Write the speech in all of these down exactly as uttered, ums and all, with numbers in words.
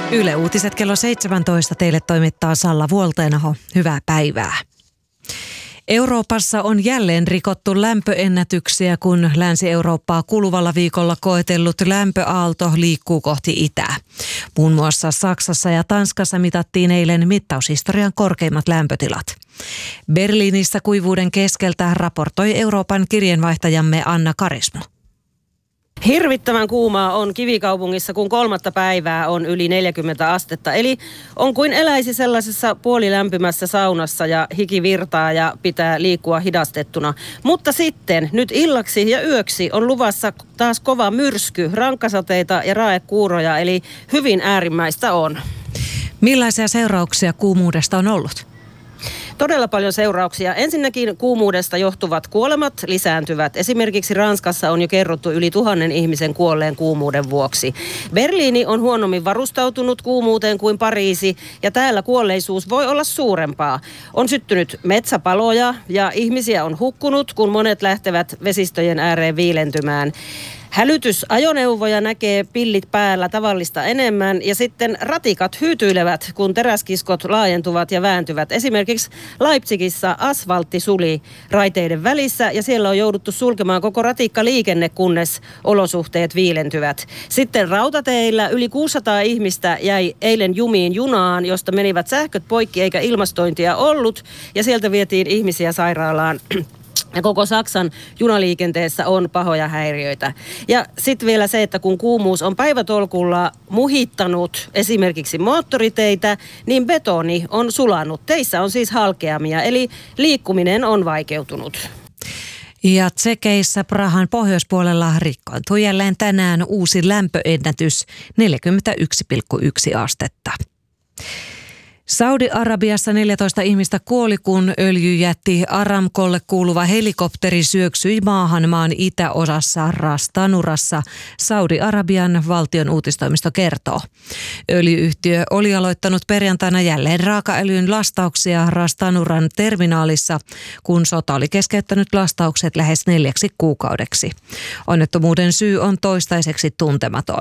Yle Uutiset kello seitsemäntoista teille toimittaa Salla Vuolteenaho. Hyvää päivää. Euroopassa on jälleen rikottu lämpöennätyksiä, kun Länsi-Eurooppaa kuluvalla viikolla koetellut lämpöaalto liikkuu kohti itää. Muun muassa Saksassa ja Tanskassa mitattiin eilen mittaushistorian korkeimmat lämpötilat. Berliinissä kuivuuden keskeltä raportoi Euroopan kirjeenvaihtajamme Anna Karismo. Hirvittävän kuumaa on kivikaupungissa, kun kolmatta päivää on yli neljäkymmentä astetta. Eli on kuin eläisi sellaisessa puolilämpimässä saunassa ja hiki virtaa ja pitää liikkua hidastettuna. Mutta sitten nyt illaksi ja yöksi on luvassa taas kova myrsky, rankkasateita ja raekuuroja, eli hyvin äärimmäistä on. Millaisia seurauksia kuumuudesta on ollut? Todella paljon seurauksia. Ensinnäkin kuumuudesta johtuvat kuolemat lisääntyvät. Esimerkiksi Ranskassa on jo kerrottu yli tuhannen ihmisen kuolleen kuumuuden vuoksi. Berliini on huonommin varustautunut kuumuuteen kuin Pariisi ja täällä kuolleisuus voi olla suurempaa. On syttynyt metsäpaloja ja ihmisiä on hukkunut, kun monet lähtevät vesistöjen ääreen viilentymään. Hälytysajoneuvoja näkee pillit päällä tavallista enemmän ja sitten ratikat hyytyilevät, kun teräskiskot laajentuvat ja vääntyvät. Esimerkiksi Leipzigissä asfaltti suli raiteiden välissä ja siellä on jouduttu sulkemaan koko ratikkaliikenne, kunnes olosuhteet viilentyvät. Sitten rautateillä yli kuusisataa ihmistä jäi eilen jumiin junaan, josta menivät sähköt poikki eikä ilmastointia ollut ja sieltä vietiin ihmisiä sairaalaan. Ja koko Saksan junaliikenteessä on pahoja häiriöitä. Ja sitten vielä se, että kun kuumuus on päivätolkulla muhittanut esimerkiksi moottoriteitä, niin betoni on sulanut. Teissä on siis halkeamia, eli liikkuminen on vaikeutunut. Ja Tsekeissä Prahan pohjoispuolella rikkoontui jälleen tänään uusi lämpöennätys neljäkymmentäyksi pilkku yksi astetta. Saudi-Arabiassa neljätoista ihmistä kuoli, kun öljyjätti Aramcolle kuuluva helikopteri syöksyi maahan maan itäosassa Ras Tanurassa, Saudi-Arabian valtion uutistoimisto kertoo. Öljyyhtiö oli aloittanut perjantaina jälleen raakaöljyn lastauksia Ras Tanuran terminaalissa, kun sota oli keskeyttänyt lastaukset lähes neljäksi kuukaudeksi. Onnettomuuden syy on toistaiseksi tuntematon.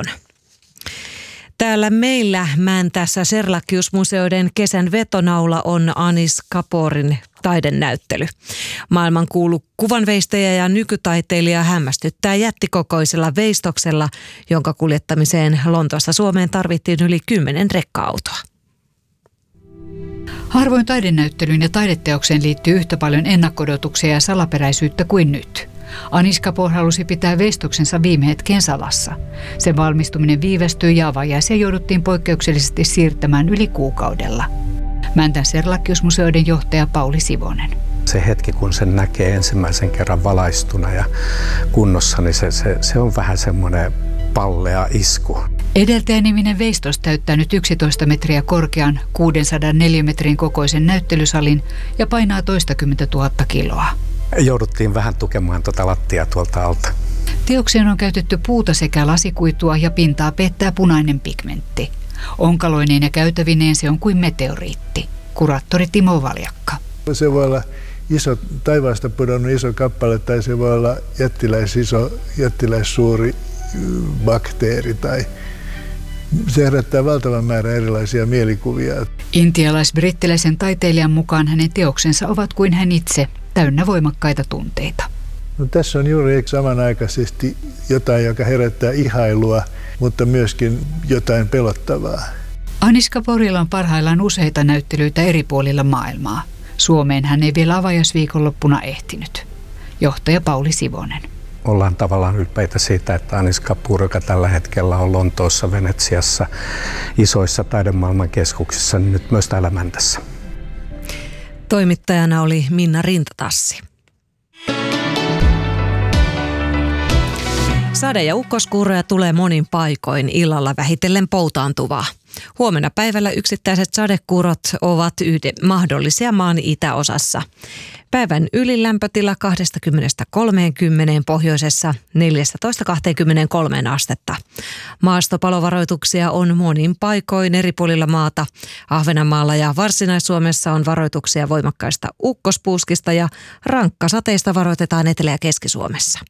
Täällä meillä Mäntässä Serlachius-museoiden kesän vetonaula on Anis Kaporin taidenäyttely. Maailmankuulu kuvanveistäjä ja nykytaiteilija hämmästyttää jättikokoisella veistoksella, jonka kuljettamiseen Lontoosta Suomeen tarvittiin yli kymmenen rekka-autoa. Harvoin taidenäyttelyyn ja taideteokseen liittyy yhtä paljon ennakko-odotuksia ja salaperäisyyttä kuin nyt. Anis Kapor halusi pitää veistoksensa viime hetken salassa. Sen valmistuminen viivästyi ja avajaisia jouduttiin poikkeuksellisesti siirtämään yli kuukaudella. Mäntän Serlachius-museoiden johtaja Pauli Sivonen. Se hetki, kun sen näkee ensimmäisen kerran valaistuna ja kunnossa, niin se, se, se on vähän semmoinen pallea isku. Edeltäjäniminen veistos täyttää nyt yksitoista metriä korkean, kuusisataa metrin kokoisen näyttelysalin ja painaa toistakymmentä tuhatta kiloa. Jouduttiin vähän tukemaan tuota lattia tuolta alta. Teokseen on käytetty puuta sekä lasikuitua ja pintaa pettää punainen pigmentti. Onkaloineen ja käytävineen se on kuin meteoriitti. Kuraattori Timo Valjakka. Se voi olla iso, taivaasta pudonnut iso kappale tai se voi olla jättiläis iso, jättiläis suuri bakteeri tai se herättää valtavan määrän erilaisia mielikuvia. Intialais-brittiläisen taiteilijan mukaan hänen teoksensa ovat kuin hän itse, täynnä voimakkaita tunteita. No, tässä on juuri samanaikaisesti jotain, joka herättää ihailua, mutta myöskin jotain pelottavaa. Anis Kaporilla on parhaillaan useita näyttelyitä eri puolilla maailmaa. Suomeen hän ei vielä avajaisviikonloppuna ehtinyt. Johtaja Pauli Sivonen. Ollaan tavallaan ylpeitä siitä, että Anis Kapur, joka tällä hetkellä on Lontoossa, Venetsiassa, isoissa taidemaailman keskuksissa, niin nyt myös täällä Mäntässä. Toimittajana oli Minna Rintatassi. Sade- ja ukkoskuuroja tulee monin paikoin, illalla vähitellen poutaantuvaa. Huomenna päivällä yksittäiset sadekuurot ovat yhden mahdollisia maan itäosassa. Päivän ylilämpötila kaksikymmentä kolmekymmentä pohjoisessa, neljätoista kaksikymmentäkolme astetta. Maastopalovaroituksia on monin paikoin eri puolilla maata. Ahvenanmaalla ja Varsinais-Suomessa on varoituksia voimakkaista ukkospuuskista ja rankkasateista varoitetaan Etelä- ja Keski-Suomessa.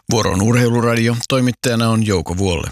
Vuoron urheiluradio. Toimittajana on Jouko Vuolle.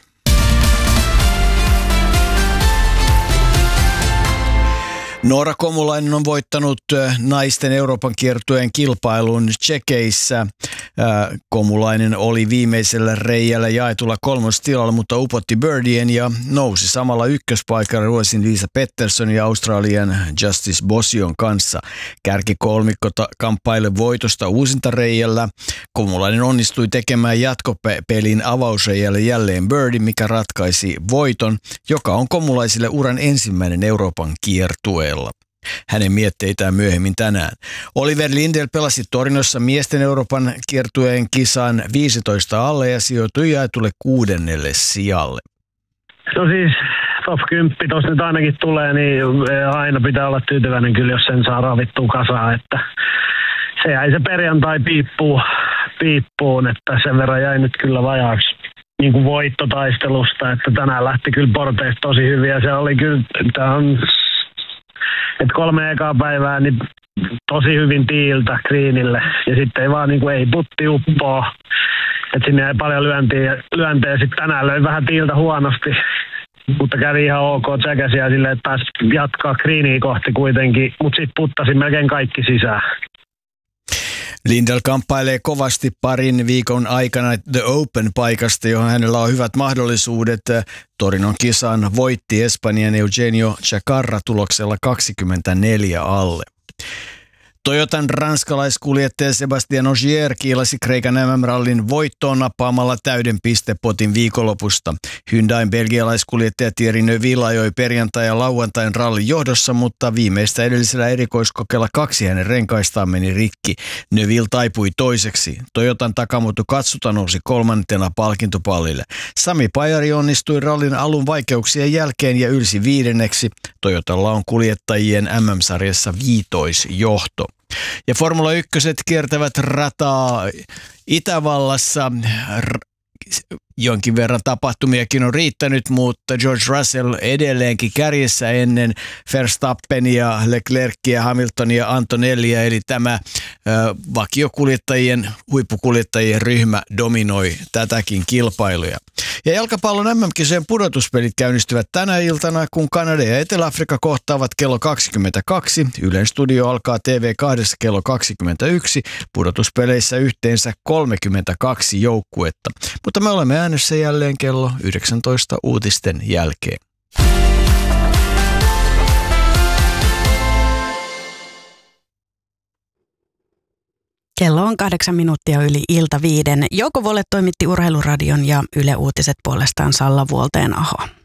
Noora Komulainen on voittanut naisten Euroopan kiertueen kilpailun Tšekeissä. Komulainen oli viimeisellä reijällä jaetulla kolmostilalla, mutta upotti birdien ja nousi samalla ykköspaikalle Ruotsin Lisa Pettersson ja Australian Justice Bosion kanssa. Kärkikolmikko kamppaile voitosta uusinta reijällä. Komulainen onnistui tekemään jatkopelin avausreijällä jälleen birdie, mikä ratkaisi voiton, joka on komulaisille uran ensimmäinen Euroopan kiertue. Hänen mietteitään myöhemmin tänään. Oliver Lindell pelasi Torinossa miesten Euroopan kiertueen kisan viisitoista alle ja sijoitui jaetulle kuudennelle sijalle. No siis top kymmenen tuossa nyt ainakin tulee, niin aina pitää olla tyytyväinen kyllä, jos sen saa ravittua kasaan. Että se jäi se perjantai piippuun, piippuun, että sen verran jäi nyt kyllä vajaaksi niin kuin voittotaistelusta, että tänään lähti kyllä porteista tosi hyvin ja se oli kyllä, tämä on että kolme ekaa päivää niin tosi hyvin tiiltä greenille ja sitten ei vaan niin kuin ei putti uppoo. Että sinne ei paljon lyöntiä, lyöntejä. Sitten tänään löi vähän tiiltä huonosti, mutta kävi ihan ok tsekäsiä silleen, että pääsi jatkaa greeniä kohti kuitenkin, mutta sitten puttasin melkein kaikki sisään. Lindell kamppailee kovasti parin viikon aikana The Open-paikasta, johon hänellä on hyvät mahdollisuudet. Torinon kisan voitti Espanjan Eugenio Chacarra tuloksella kaksikymmentäneljä alle. Toyotan ranskalaiskuljettaja Sébastien Ogier kiilasi Kreikan M M-rallin voittoon nappaamalla täyden pistepotin viikonlopusta. Hyundain belgialaiskuljettaja Thierry Neuville ajoi perjantai- ja lauantain rallin johdossa, mutta viimeistä edellisellä erikoiskokeella kaksi hänen renkaistaan meni rikki. Neuville taipui toiseksi. Toyotan Takamoto Katsuta nousi kolmantena palkintopallille. Sami Pajari onnistui rallin alun vaikeuksien jälkeen ja ylsi viidenneksi. Toyotalla on kuljettajien M M-sarjassa viitoisjohto. Ja Formula ykköset kiertävät rataa Itävallassa. Jonkin verran tapahtumiakin on riittänyt, mutta George Russell edelleenkin kärjessä ennen Verstappenia, Leclercia, Hamiltonia, Antonellia, eli tämä ö, vakiokuljettajien, huippukuljettajien ryhmä dominoi tätäkin kilpailuja. Ja jalkapallon M M-kisojen pudotuspelit käynnistyvät tänä iltana, kun Kanada ja Etelä-Afrikka kohtaavat kello kaksikymmentäkaksi. Ylen studio alkaa T V kaksi kello kaksikymmentäyksi. Pudotuspeleissä yhteensä kolmekymmentäkaksi joukkuetta. Mutta me olemme äänessä jälleen kello yhdeksäntoista uutisten jälkeen. Kello on kahdeksan minuuttia yli ilta viiden. Jouko Vuolle toimitti Urheiluradion ja Yle Uutiset puolestaan Salla Vuolteen-aho.